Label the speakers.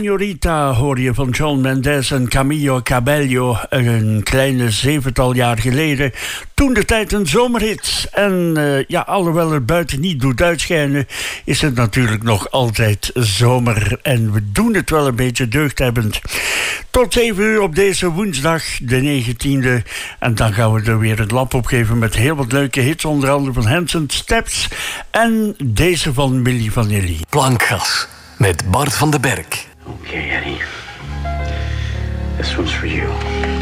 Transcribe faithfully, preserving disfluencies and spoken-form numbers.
Speaker 1: Señorita hoor je van Shawn Mendes en Camilo Cabello een kleine zevental jaar geleden. Toen de tijd een zomerhit. En uh, ja, alhoewel het buiten niet doet uitschijnen, is het natuurlijk nog altijd zomer. En we doen het wel een beetje deugdhebbend. Tot zeven uur op deze woensdag, de negentiende. En dan gaan we er weer het lap opgeven met heel wat leuke hits. Onder andere van Hanson Steps en deze van Milli Vanilli.
Speaker 2: Plankgas met Bart van den Berg.
Speaker 3: Okay, Eddie. This one's for you.